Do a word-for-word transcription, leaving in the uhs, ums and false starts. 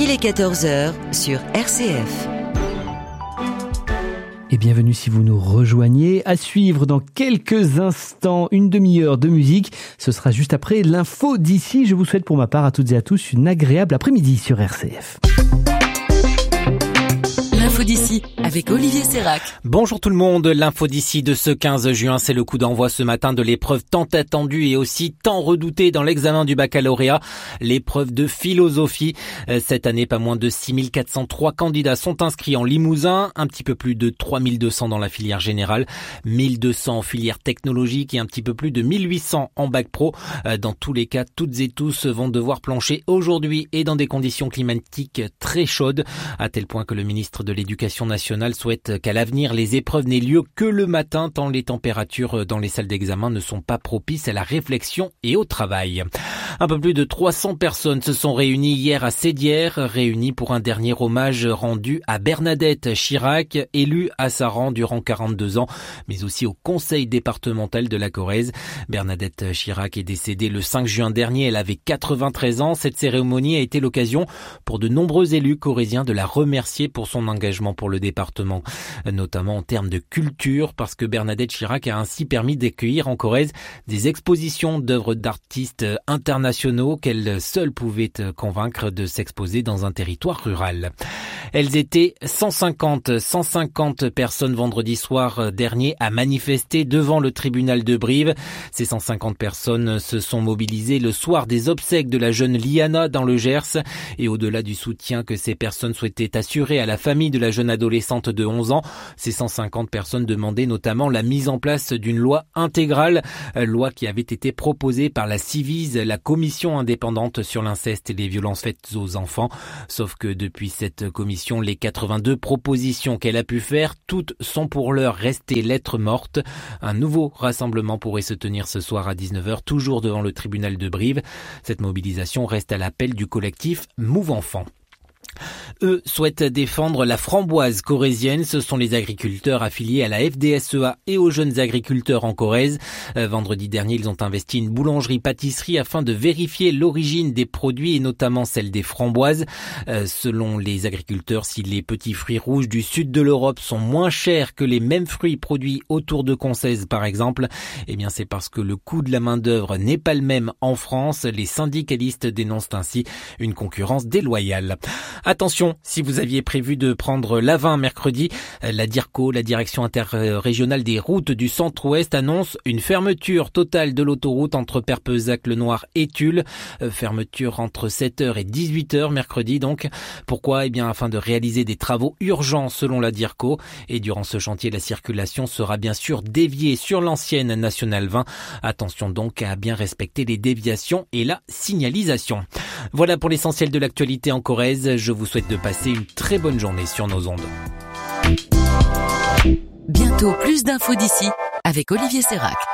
Il est quatorze heures sur R C F. Et bienvenue si vous nous rejoignez. À suivre dans quelques instants, une demi-heure de musique. Ce sera juste après l'info d'ici. Je vous souhaite pour ma part à toutes et à tous une agréable après-midi sur R C F. L'info d'ici avec Olivier Sérac. Bonjour tout le monde, l'info d'ici de ce quinze juin, c'est le coup d'envoi ce matin de l'épreuve tant attendue et aussi tant redoutée dans l'examen du baccalauréat, l'épreuve de philosophie. Cette année, pas moins de six mille quatre cent trois candidats sont inscrits en Limousin, un petit peu plus de trois mille deux cents dans la filière générale, mille deux cents en filière technologique et un petit peu plus de mille huit cents en bac pro. Dans tous les cas, toutes et tous vont devoir plancher aujourd'hui et dans des conditions climatiques très chaudes, à tel point que le ministre de l'Éducation nationale souhaite qu'à l'avenir, les épreuves n'aient lieu que le matin, tant les températures dans les salles d'examen ne sont pas propices à la réflexion et au travail. Un peu plus de trois cents personnes se sont réunies hier à Sédières, réunies pour un dernier hommage rendu à Bernadette Chirac, élue à Saran durant quarante-deux ans, mais aussi au conseil départemental de la Corrèze. Bernadette Chirac est décédée le cinq juin dernier, elle avait quatre-vingt-treize ans. Cette cérémonie a été l'occasion pour de nombreux élus corréziens de la remercier pour son engagement pour le département, notamment en termes de culture, parce que Bernadette Chirac a ainsi permis d'accueillir en Corrèze des expositions d'œuvres d'artistes internationaux qu'elle seule pouvait convaincre de s'exposer dans un territoire rural. Elles étaient cent cinquante, cent cinquante personnes vendredi soir dernier à manifester devant le tribunal de Brive. Ces cent cinquante personnes se sont mobilisées le soir des obsèques de la jeune Liana dans le Gers, et au-delà du soutien que ces personnes souhaitaient assurer à la famille de la jeune adolescente de onze ans, ces cent cinquante personnes demandaient notamment la mise en place d'une loi intégrale, loi qui avait été proposée par la Civise, la commission indépendante sur l'inceste et les violences faites aux enfants. Sauf que depuis cette commission, les quatre-vingt-deux propositions qu'elle a pu faire, toutes sont pour l'heure restées lettres mortes. Un nouveau rassemblement pourrait se tenir ce soir à dix-neuf heures, toujours devant le tribunal de Brive. Cette mobilisation reste à l'appel du collectif Move Enfants. Eux souhaitent défendre la framboise corrézienne. Ce sont les agriculteurs affiliés à la F D S E A et aux jeunes agriculteurs en Corrèze. Euh, vendredi dernier, ils ont investi une boulangerie-pâtisserie afin de vérifier l'origine des produits et notamment celle des framboises. Euh, selon les agriculteurs, si les petits fruits rouges du sud de l'Europe sont moins chers que les mêmes fruits produits autour de Concèze par exemple, eh bien c'est parce que le coût de la main-d'œuvre n'est pas le même en France. Les syndicalistes dénoncent ainsi une concurrence déloyale. Attention, si vous aviez prévu de prendre l'A vingt mercredi, la DIRCO, la direction interrégionale des routes du centre-ouest, annonce une fermeture totale de l'autoroute entre Perpezac-le-Noir et Tulle. Fermeture entre sept heures et dix-huit heures mercredi donc. Pourquoi ? Eh bien afin de réaliser des travaux urgents selon la DIRCO. Et durant ce chantier, la circulation sera bien sûr déviée sur l'ancienne Nationale vingt. Attention donc à bien respecter les déviations et la signalisation. Voilà pour l'essentiel de l'actualité en Corrèze. Je vous souhaite de passer une très bonne journée sur nos ondes. Bientôt plus d'infos d'ici avec Olivier Sérac.